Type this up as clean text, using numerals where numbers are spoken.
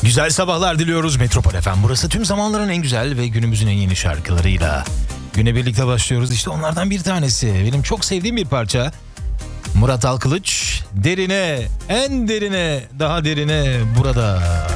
Güzel sabahlar diliyoruz Metropol FM. Burası tüm zamanların en güzel ve günümüzün en yeni şarkılarıyla güne birlikte başlıyoruz. İşte onlardan bir tanesi. Benim çok sevdiğim bir parça. Murat Alkılıç, derine, en derine, daha derine burada.